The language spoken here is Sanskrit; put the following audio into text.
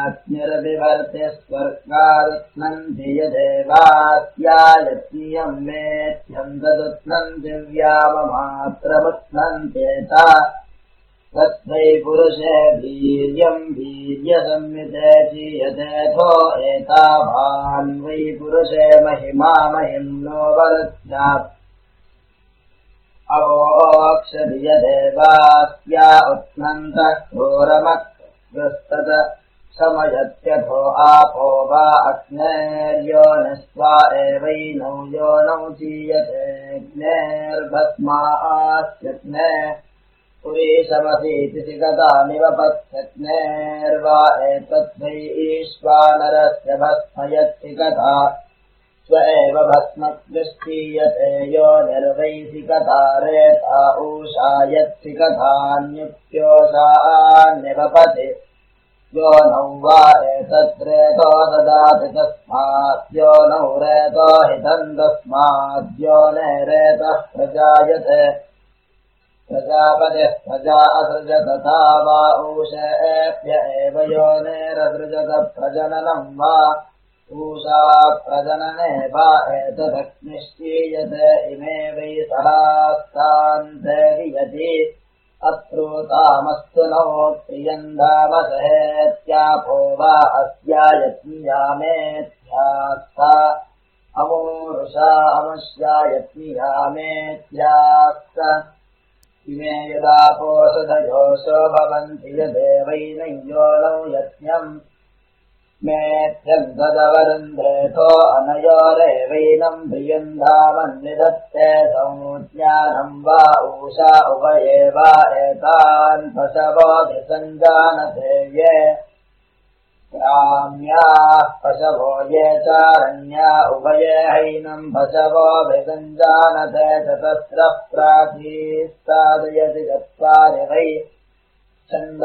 अग्निर्विवर्ते स्वर्गादुत्नन्ति यदेवास्यायत्नियम् मेध्यम् तदुत्नन्ति व्याममात्रमुत्नन्त्येता तस्मै पुरुषे वीर्यम् वीर्यसंयुते चीयतेऽथो एतावान् वै पुरुषे महिमा महिम्नो वरुध्यात् अवोक्षति यदेवास्या उत्नन्तः क्रूरमग्रस्तत समयत्यथो आपो वा अग्नेर्योनिस्वा एवैनौ योनौ चीयतेऽग्नेर्भस्मास्यग्ने पुरीशमसीति सिगतामिव पत्यग्नेर्वा एतद्वै ईश्वानरस्य भस्मयत्सिगता स्व एव भस्मग्निश्चीयते यो निर्वैसिकथा रेता ऊषा यत्सिकथान्युक्त्योषान्निवपति यो नौ वा एतद्रेतो ददाति तस्माद्यो नौ रेतो हितम् तस्माद्यो नेरेतः प्रजायते प्रजापतिः प्रजा असृजत तथा वा ऊषेभ्य एव यो नेरसृजत प्रजननम् वा ऊषा प्रजनने वा एतदग्निश्चीयते इमे वै सहास्तान्ते वियति अत्रोतामस्तु नो प्रियन्धामसहेत्यापो वा अस्यायत्नियामेत्यास्ता अमोरुषा अमुष्यायत्नियामेत्यास्त इमे यदापोषधयोषो भवन्ति यदेवैनं योनौ यज्ञम् मेध्यम् तदवरुन्ध्रेतो अनयोरेवैनम् प्रियन्धामन्निधत्ते संज्ञानम् वा ऊषा उभये वा एतान् पशवोऽभिसञ्जानते ये ग्राम्याः पशवो ये चारण्या उभये हैनम् पशवोऽभिसञ्जानते चतस्रः प्राचीस्तादयति चत्वारि वै छन्द